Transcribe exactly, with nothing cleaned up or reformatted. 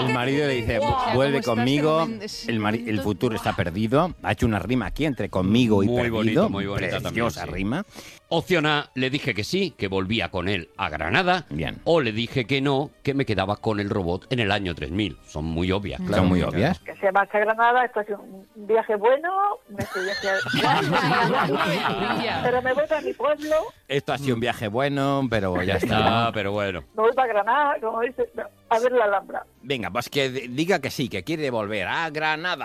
El marido le dice, Wow, vuelve ¿cómo estás? conmigo, Qué momen- el, mari- el futuro está perdido. Ha hecho una rima aquí entre conmigo y Muy perdido. bonito, muy bonita Preciosa también, sí. rima. Opción A, le dije que sí, que volvía con él a Granada. Bien. O le dije que no, que me quedaba con el robot en el año tres mil. Son muy obvias. Son claro. muy obvias. Que se marcha a Granada, esto es un viaje bueno, me estoy pero me voy para mi pueblo, Esto ha sido un viaje bueno, pero ya está. Ah, pero bueno. me voy para Granada, como dice, a ver la Alhambra. Venga, pues que diga que sí, que quiere volver a Granada.